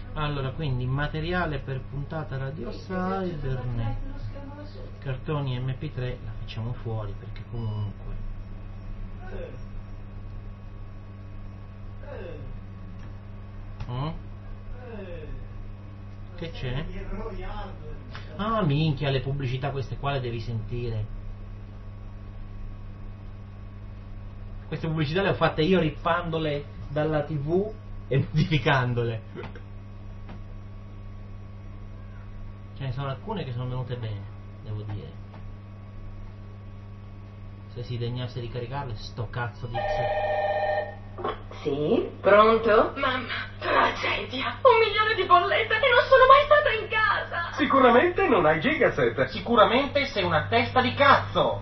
Allora, quindi materiale per puntata Radio Cybernet, cartoni MP3 la facciamo fuori perché comunque che c'è? Ah minchia, le pubblicità queste qua le devi sentire. Queste pubblicità le ho fatte io rippandole dalla TV e modificandole. Ce ne sono alcune che sono venute bene, devo dire. Se si degnasse di caricarle, sto cazzo di Sì, pronto? Mamma, tragedia! 1 milione di bollette e non sono mai stata in casa! Sicuramente non hai Gigaset. Sicuramente sei una testa di cazzo!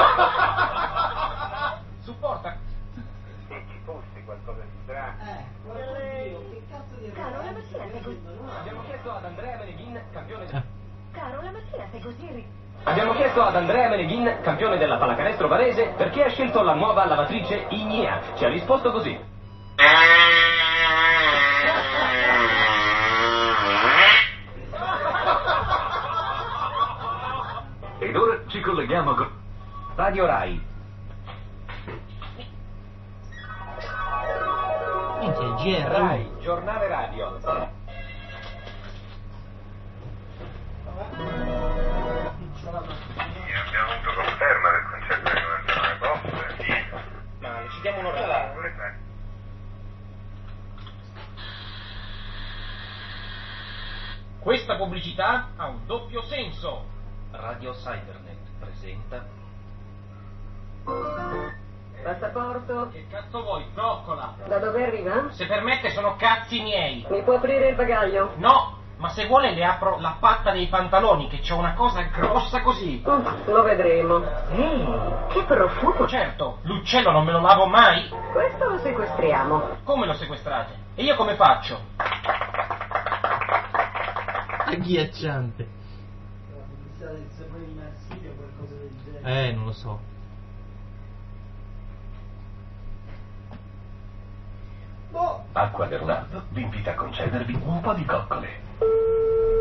Supporta. Se ci fosse qualcosa di strano. Che cazzo di Caro, la mattina sei così... Abbiamo chiesto ad Andrea Meneghin, campione Caro, la mattina sei così... Abbiamo chiesto ad Andrea Meneghin, campione della pallacanestro varese, perché ha scelto la nuova lavatrice Ignea. Ci ha risposto così. Ed ora ci colleghiamo con Radio Rai. Niente, il GR. Rai, giornale radio. Abbiamo avuto conferma del concerto del 99 Pop. Sì. Ma ci diamo un'ora. Questa pubblicità ha un doppio senso. Radio Cybernet presenta. Passaporto? Che cazzo vuoi, zoccola? Da dove arriva? Se permette sono cazzi miei. Mi può aprire il bagaglio? No, ma se vuole le apro la patta dei pantaloni, che c'ho una cosa grossa così. Lo vedremo. Ehi, che profumo! Certo, l'uccello non me lo lavo mai. Questo lo sequestriamo. Come lo sequestrate? E io come faccio? Agghiacciante. Non lo so. Acqua del Ronaldo vi invita a concedervi un po' di coccole.